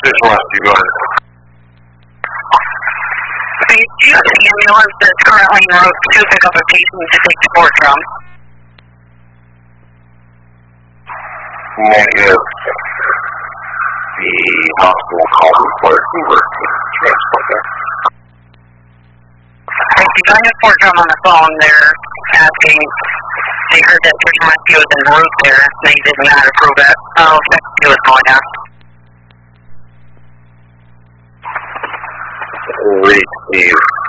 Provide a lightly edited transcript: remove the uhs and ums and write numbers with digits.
Division Rescue, go ahead. Okay, do you have an ambulance that's currently en route to pick up a patient to take to Fort Drum? Negative. The hospital called required emergency transport there. Okay, you got Fort Drum on the phone. They're asking, they heard that search and rescue was en route there. They did not approve it. I'll check to see what's going on. Receive.